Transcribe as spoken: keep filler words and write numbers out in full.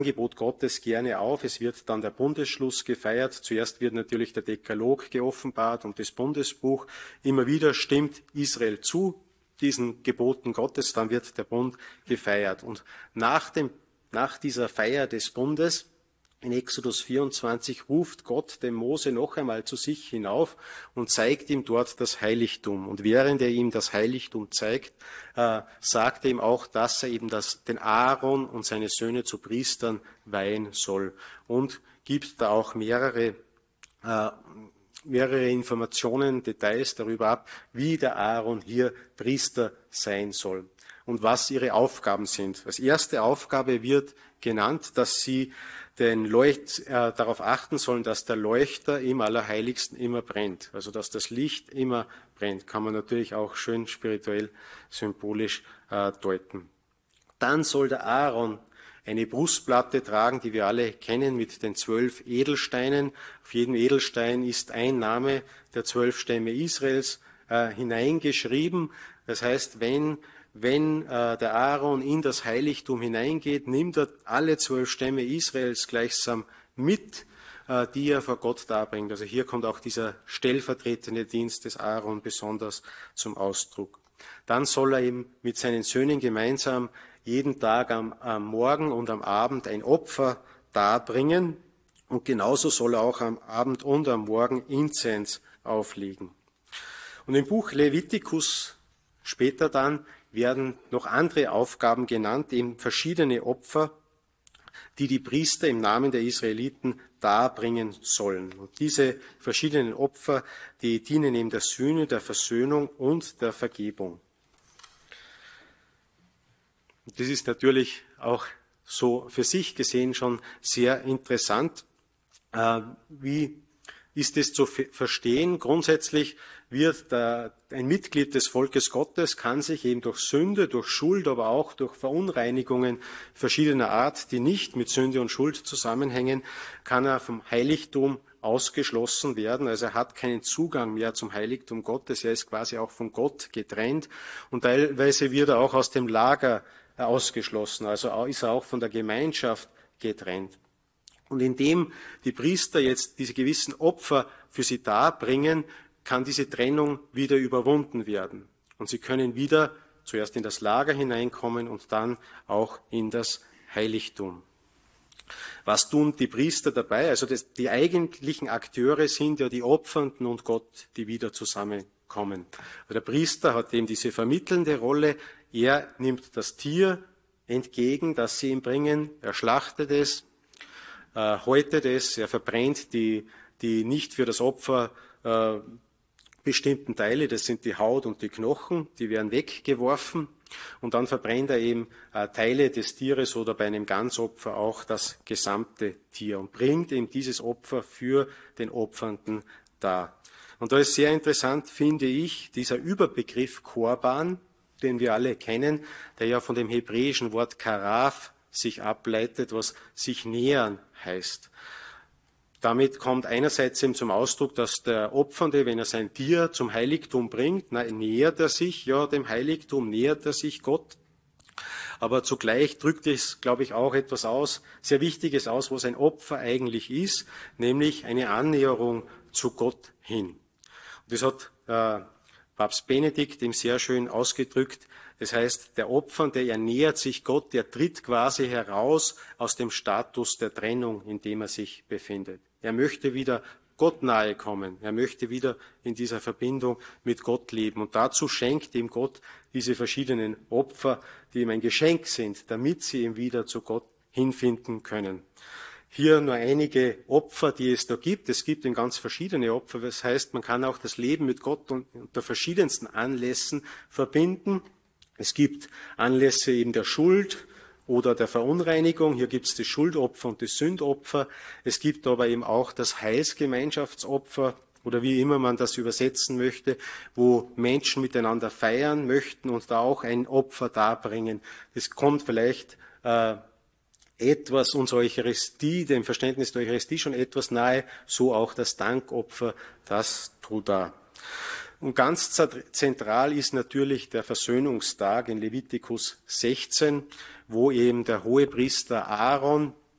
Angebot Gottes gerne auf. Es wird dann der Bundesschluss gefeiert. Zuerst wird natürlich der Dekalog geoffenbart und das Bundesbuch. Immer wieder stimmt Israel zu diesen Geboten Gottes, dann wird der Bund gefeiert. Und nach, dem, nach dieser Feier des Bundes in Exodus vierundzwanzig ruft Gott den Mose noch einmal zu sich hinauf und zeigt ihm dort das Heiligtum. Und während er ihm das Heiligtum zeigt, äh, sagt er ihm auch, dass er eben das, den Aaron und seine Söhne zu Priestern weihen soll. Und gibt da auch mehrere, äh, mehrere Informationen, Details darüber ab, wie der Aaron hier Priester sein soll und was ihre Aufgaben sind. Als erste Aufgabe wird genannt, dass sie den Leucht, äh, darauf achten sollen, dass der Leuchter im Allerheiligsten immer brennt. Also dass das Licht immer brennt. Kann man natürlich auch schön spirituell, symbolisch äh, deuten. Dann soll der Aaron eine Brustplatte tragen, die wir alle kennen, mit den zwölf Edelsteinen. Auf jedem Edelstein ist ein Name der zwölf Stämme Israels äh, hineingeschrieben. Das heißt, wenn Wenn äh, der Aaron in das Heiligtum hineingeht, nimmt er alle zwölf Stämme Israels gleichsam mit, äh, die er vor Gott darbringt. Also hier kommt auch dieser stellvertretende Dienst des Aaron besonders zum Ausdruck. Dann soll er eben mit seinen Söhnen gemeinsam jeden Tag am, am Morgen und am Abend ein Opfer darbringen. Und genauso soll er auch am Abend und am Morgen Inzens auflegen. Und im Buch Levitikus später dann werden noch andere Aufgaben genannt, eben verschiedene Opfer, die die Priester im Namen der Israeliten darbringen sollen. Und diese verschiedenen Opfer, die dienen eben der Sühne, der Versöhnung und der Vergebung. Das ist natürlich auch so für sich gesehen schon sehr interessant. Äh, wie ist es zu verstehen? Grundsätzlich wird der, ein Mitglied des Volkes Gottes, kann sich eben durch Sünde, durch Schuld, aber auch durch Verunreinigungen verschiedener Art, die nicht mit Sünde und Schuld zusammenhängen, kann er vom Heiligtum ausgeschlossen werden. Also er hat keinen Zugang mehr zum Heiligtum Gottes. Er ist quasi auch von Gott getrennt und teilweise wird er auch aus dem Lager ausgeschlossen. Also ist er auch von der Gemeinschaft getrennt. Und indem die Priester jetzt diese gewissen Opfer für sie darbringen, kann diese Trennung wieder überwunden werden. Und sie können wieder zuerst in das Lager hineinkommen und dann auch in das Heiligtum. Was tun die Priester dabei? Also das, die eigentlichen Akteure sind ja die Opfernden und Gott, die wieder zusammenkommen. Der Priester hat eben diese vermittelnde Rolle. Er nimmt das Tier entgegen, das sie ihm bringen. Er schlachtet es, äh, häutet es, er verbrennt die, die nicht für das Opfer äh, bestimmten Teile, das sind die Haut und die Knochen, die werden weggeworfen und dann verbrennt er eben äh, Teile des Tieres oder bei einem Ganzopfer auch das gesamte Tier und bringt eben dieses Opfer für den Opfernden dar. Und da ist sehr interessant, finde ich, dieser Überbegriff Korban, den wir alle kennen, der ja von dem hebräischen Wort Karaf sich ableitet, was sich nähern heißt. Damit kommt einerseits eben zum Ausdruck, dass der Opfernde, wenn er sein Tier zum Heiligtum bringt, na, nähert er sich ja dem Heiligtum, nähert er sich Gott. Aber zugleich drückt es, glaube ich, auch etwas aus, sehr Wichtiges aus, was ein Opfer eigentlich ist, nämlich eine Annäherung zu Gott hin. Und das hat äh, Papst Benedikt ihm sehr schön ausgedrückt. Das heißt, der Opfernde, er nähert sich Gott, er tritt quasi heraus aus dem Status der Trennung, in dem er sich befindet. Er möchte wieder Gott nahe kommen. Er möchte wieder in dieser Verbindung mit Gott leben. Und dazu schenkt ihm Gott diese verschiedenen Opfer, die ihm ein Geschenk sind, damit sie ihm wieder zu Gott hinfinden können. Hier nur einige Opfer, die es da gibt. Es gibt eben ganz verschiedene Opfer. Das heißt, man kann auch das Leben mit Gott unter verschiedensten Anlässen verbinden. Es gibt Anlässe eben der Schuld oder der Verunreinigung. Hier gibt es das Schuldopfer und das Sündopfer. Es gibt aber eben auch das Heilsgemeinschaftsopfer oder wie immer man das übersetzen möchte, wo Menschen miteinander feiern möchten und da auch ein Opfer darbringen. Das kommt vielleicht äh, etwas unserer Eucharistie, dem Verständnis der Eucharistie schon etwas nahe, so auch das Dankopfer, das Truda. Und ganz zentral ist natürlich der Versöhnungstag in Levitikus sechzehn, wo eben der Hohepriester Aaron